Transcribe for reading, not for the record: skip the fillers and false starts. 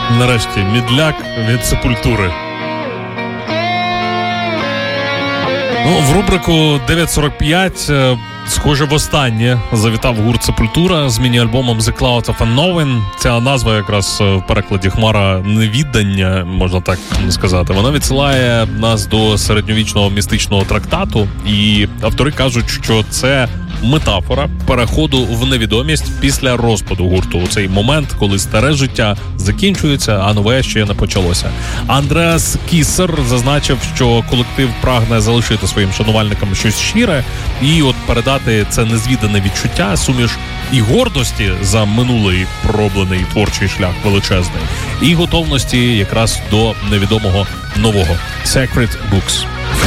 Нарешті, Мідляк від Сепультури. Ну, в рубрику 9.45, схоже, востаннє завітав гурт Сепультура з міні-альбомом The Clouds of Unknowing. Ця назва якраз в перекладі «Хмара невіддання», можна так сказати. Вона відсилає нас до середньовічного містичного трактату, і автори кажуть, що це метафора переходу в невідомість після розпаду гурту. У цей момент, коли старе життя закінчується, а нове ще не почалося. Андреас Кісер зазначив, що колектив прагне залишити своїм шанувальникам щось щире і от передати це незвідане відчуття, суміш і гордості за минулий пророблений творчий шлях величезний, і готовності якраз до невідомого нового. Sacred Books.